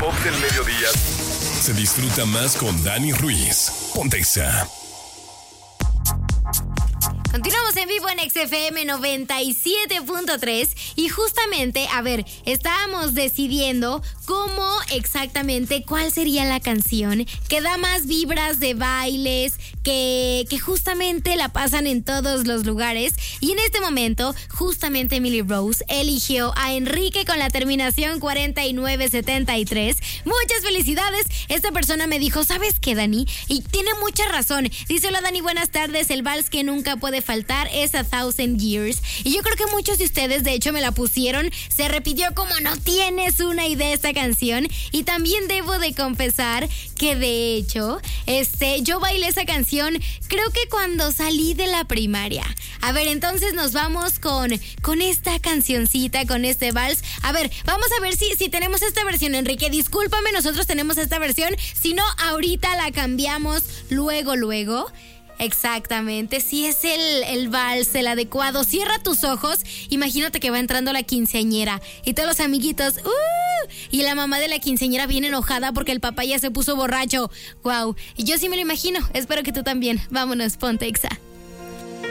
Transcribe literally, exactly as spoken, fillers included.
pop del mediodía se disfruta más con Dani Ruiz. Ponte Exa. Continuamos en vivo en X F M noventa y siete punto tres y justamente, a ver, estábamos decidiendo cómo exactamente, cuál sería la canción que da más vibras de bailes, que, que justamente la pasan en todos los lugares. Y en este momento, justamente Emily Rose eligió a Enrique con la terminación cuarenta y nueve setenta y tres. Muchas felicidades. Esta persona me dijo, ¿sabes qué, Dani? Y tiene mucha razón. Dice, hola Dani, buenas tardes. El vals que nunca puede faltar es A Thousand Years. Y yo creo que muchos de ustedes, de hecho, me la pusieron. Se repitió como no tienes una idea esta canción. Y también debo de confesar que de hecho, este, yo bailé esa canción creo que cuando salí de la primaria. A ver, entonces nos vamos con, con esta cancioncita, con este vals. A ver, vamos a ver si, si tenemos esta versión, Enrique. Discúlpame, nosotros tenemos esta versión. Si no, ahorita la cambiamos luego, luego. Exactamente, si es el, el vals, el adecuado. Cierra tus ojos, imagínate que va entrando la quinceañera y todos los amiguitos, ¡uh! Y la mamá de la quinceañera viene enojada porque el papá ya se puso borracho. Wow, y yo sí me lo imagino, espero que tú también. Vámonos, ponte Exa.